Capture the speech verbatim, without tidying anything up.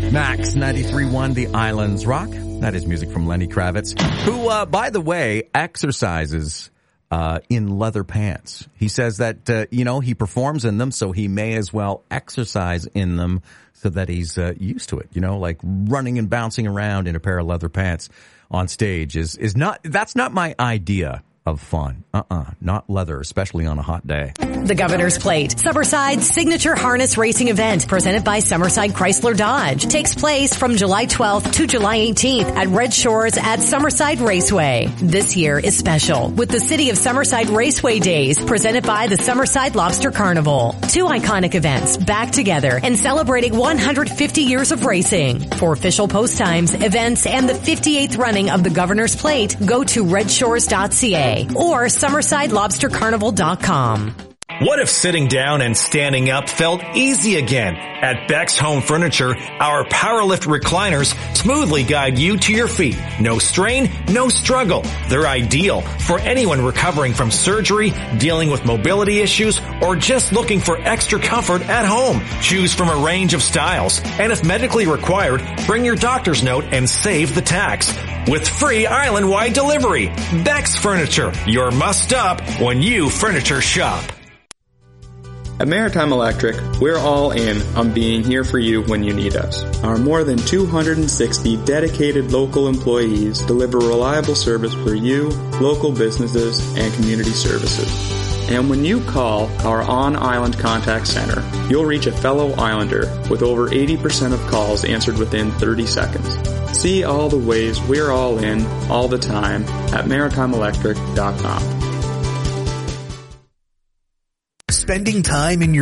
Max ninety-three point one, The Islands Rock. That is music from Lenny Kravitz, who, uh, by the way, exercises uh in leather pants. He says that, uh, you know, he performs in them, so he may as well exercise in them so that he's uh, used to it. You know, like running and bouncing around in a pair of leather pants on stage is, is not, that's not my idea of fun. Uh-uh. Not leather, especially on a hot day. The Governor's Plate, Summerside's signature harness racing event presented by Summerside Chrysler Dodge, takes place from July twelfth to July eighteenth at Red Shores at Summerside Raceway. This year is special with the City of Summerside Raceway Days presented by the Summerside Lobster Carnival. Two iconic events back together and celebrating one hundred fifty years of racing. For official post times, events, and the fifty-eighth running of the Governor's Plate, go to red shores dot c a or summerside lobster carnival dot com. What if sitting down and standing up felt easy again? At Beck's Home Furniture, our PowerLift recliners smoothly guide you to your feet. No strain, no struggle. They're ideal for anyone recovering from surgery, dealing with mobility issues, or just looking for extra comfort at home. Choose from a range of styles, and if medically required, bring your doctor's note and save the tax. With free island-wide delivery. Beck's Furniture, your must-stop when you furniture shop. At Maritime Electric, we're all in on being here for you when you need us. Our more than two hundred sixty dedicated local employees deliver reliable service for you, local businesses, and community services. And when you call our on-island contact center, you'll reach a fellow islander with over eighty percent of calls answered within thirty seconds. See all the ways we're all in, all the time, at maritime electric dot com. Spending time in your